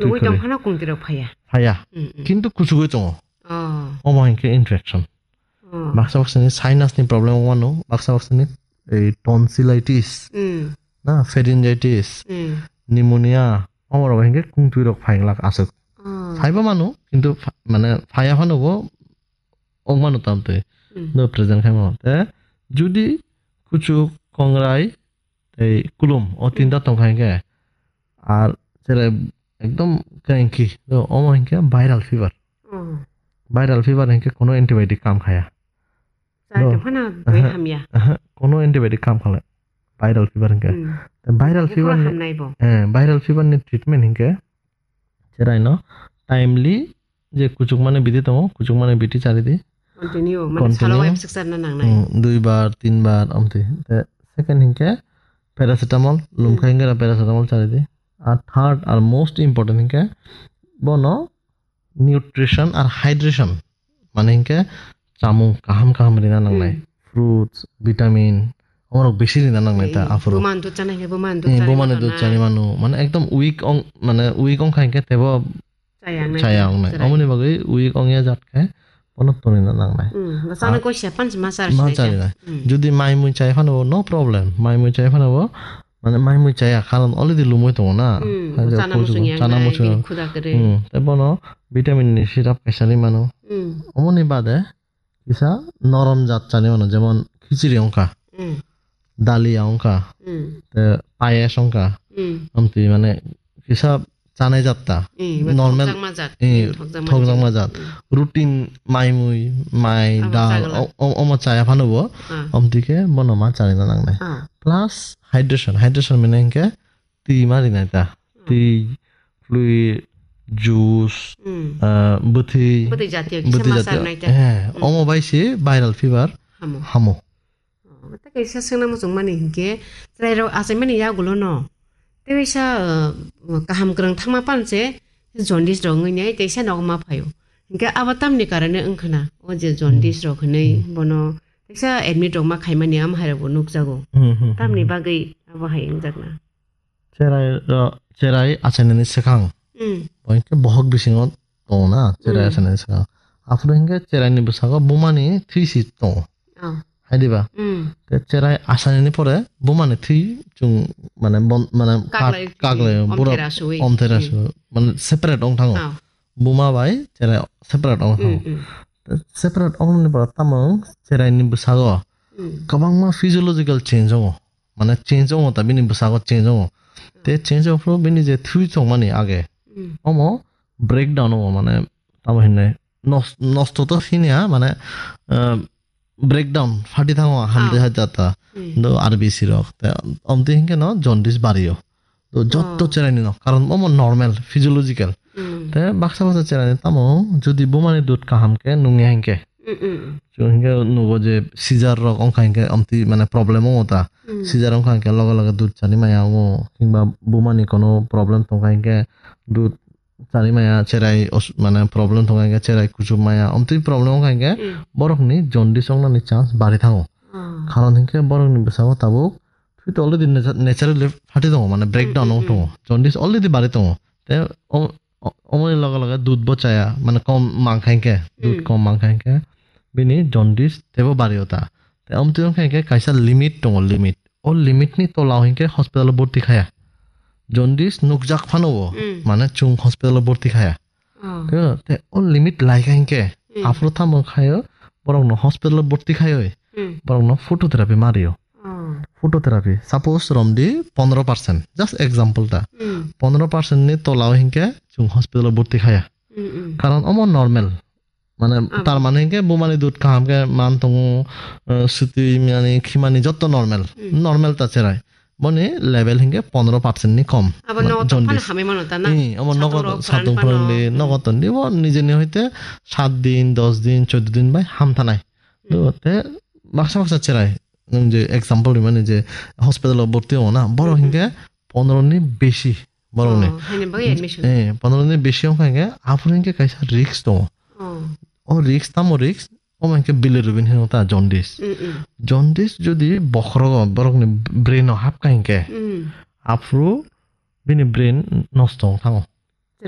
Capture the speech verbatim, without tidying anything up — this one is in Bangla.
লুই দং ফানা কুংতিরক ফায়া ফায়া কিন্তু কুচুগৈ দङ অ অমাহিংকে ইনফেকশন বাক্সা বাক্সাनि সাইনাসनि प्रॉब्लेम वानो बाक्सा बाक्सानि এই টনসিলাইটিস না ফেরিনজাইটিস নিউমোনিয়া অমর অমাহিংকে কুংতুইরক ফাইংলাক আছে ফাইবা মানু কিন্তু মানে ফায়া ফানব অং মানু তামতে নো প্রেজেন্ট খাইমো তে যদি কুচু কংরাই এই কুলুম ও তিনটা তংখাইকে আর যেটা একদম ক্র্যাঙ্কি তো অমাহিংকে ভাইরাল ফিভার ভাইরাল ফিভার হিংকে কোনো অ্যান্টিবায়োটিক কাম খায়া কোনো অ্যান্টিবায়োটিক কাম খালে ভাইরাল ফিভার হিংকে ভাইরাল ফিভার হ্যাঁ ভাইরাল ফিভার নি ট্রিটমেন্ট হিংকে যেটা ন টাইমলি যে কুচুক মানে বিধি তম কুচুক মানে বিটি চারিদি কন্টিনিউ মানে সালো ওয়াইপ সেকশন না নাংনাই দুইবার তিনবার আমতে সেকেন্ড হিংকে প্যারাসিটামল লুমখাইঙ্গে প্যারাসিটামল চারিদি আর থার্ড আর মোস্ট ইম্পর্টেন্ট হিংকে বনো নিউট্রিশন আর হাইড্রেশন মানে হিংকে চামু কাহাম কাহাম রিনা নাংনাই ফ্রুটস ভিটামিন অমরক বেশি রিনা নাংনাই তা আফরো বোমান দুধ চানাই বোমান দুধ চানি বোমানে দুধ চানি মানু মানে একদম উইক অং মানে উইক অং খাইকে তেব চায়াং নাই অমনি বাগৈ উইক অংয়া জাত খায় পনত রিনা নাংনাই সানা কই সেপান মাসার মাসার যদি মাই মুই চাই ফানো নো প্রবলেম মাই মুই চাই ফানো মানে মাই মুই চাই কারণ অলরেডি লুমই তো না চানা মুসুং খুদা করে হুম তেবনো ভিটামিন নি সিরাপ পেশালি মানু অমনি বাদে কিসা নরম জাত চানি মানু যেমন খিচুড়ি অঙ্কা ডালি অঙ্কা পায়েস অঙ্কা আমতি মানে কিসা চানাই জাতটা নরমাল ঠকজাংমা জাত রুটিন মাই মুই মাই ডাল অমা চায়া ফানব আমতিকে বনমা চানি না নাংনাই প্লাস হাইড্রেশন হাইড্রেশন মানে হিংকে টি মারি নাই তা টি ফ্লুইড জুস বথি বথি জাতীয় বথি জাতীয় হ্যাঁ অমো বাইছে ভাইরাল ফিভার হামো তা কেসা সেনা মজং মানি হিংকে রাইরাव आसाय मानि यागुलो न तेसा काहाम ग्रं थांमा पानसे जन्डिस रंगैनै तेसा नगमा फायो हिंके आबातामनि कारणे ओंखना ओ जे जन्डिस रखनै बनो तेसा एडमिट रंमा खायमानि आम हायराबो नुकजागो तामनि बागै आबाहाय ओंजागना चेराय चेराय आसायनि सेखां बयके बहक बिसिङाव दङ ना चेराय आसायनि सेखां आफुर हिंके चेरायनि बसागो बुमानि थ्रिसिट दङ हायदिबा ते चेराय आसायनि परे बुमानि थ्रि जों माने माने कागले बुरा अमथेरासु माने सेपारेट अं थाङो बुमा बाय चेराय सेपारेट अं थाङो सेपारेट अंनि परा तामं चेरायनि बसागो गोबांमा फिजियोलॉजिकल चेंज दङ माने चेंज दङ ता बिनि बसागो चेंज दङ ते चेंज अफ बिनि जे थ्रि दङ माने आगे अमो ब्रेक डाउन हो माने ताम हिने नष्ट तो फिनिया माने ब्रेकडाउन फाटी थाङो हामदे हाजाता दो आरबीसी रक ते अमते हिंके न जन्डिस बारियो तो जत्तो चेरायनि न कारण अमो नॉर्मल फिजियोलॉजिकल ते बाक्सा बाक्सा चेरायनि तामो जदि बुमानि दूध काहामके नुङे हिंके जो हिंके नुगो जे सीजार रक अंखा हिंके अमति माने प्रॉब्लेम होता सीजार अंखा हिंके लगे लगे दूध चानि माया हो किंबा बुमानि कोनो प्रॉब्लेम तंखा हिंके दूध चानि माया चेराय माने प्रॉब्लेम तंखा हिंके चेराय कुचु माया अमति प्रॉब्लेम अंखा हिंके बरकनि जन्डिस अंगनानि चान्स बारि थाङो कारण हिंके बरकनि बसागो ताबो थुइट अलरेडि नेचारेलि फाटि दङ माने ब्रेकडाउन दङ जन्डिस अलरेडि बारि दङ ते अमनि लगे लगे दूध बचाया माने कम मांखाइके दूध कम मांखाइके बिनि जन्डिस तेबो बारियोता ते अमति अंखाइके कायसा लिमिट दङ लिमिट ओ लिमिटनि तलाव हिंके हस्पिटाल भर्ती खाया जन्डिस नुकजाक फानोबो माने चुं हस्पिटाल भर्ती खाया ते ओ लिमिट लायका हिंके आफरो थाम खायो बरंनो हस्पिटाल भर्ती खायो बरंनो फोटोथेरापि मारियो फोटोथेरापि सपोज रमदि पंद्रह परसेंट जस्ट एग्जांपल ता पंद्रह परसेंट नि तलाव हिंके चुं हस्पिटाल भर्ती खाया कारण अमो नॉर्मल माने तार माने हिंके बुमानि दूध काहामके मान तंग सुति माने खिमानि जत्तो नॉर्मल नॉर्मल ता चेराय बने लेवल हिंगे पंद्रह परसेंट नि कम जन्डिस अमो नगद सातुं फरले नगद तंदि वो निजे नि होइते सात दिन दस दिन चौदह दिन बाय हामथानाय ते बाक्सा बाक्सा चेराय नों जे एग्जांपल माने जे हस्पिटाल भर्ती हो ना बरो हिंगे पंद्रह नि बेसी बरो ने ए पंद्रह नि बेसी हिंगे आफुर हिंगे कैसा रिस्क दो ओ रिस्क तामो रिस्क ओ मानके बिलिरुबिन होता जन्डिस जन्डिस जदि बखरो बरकनि ब्रेन हाब काइके आफुरु बिनि ब्रेन नष्ट थाङो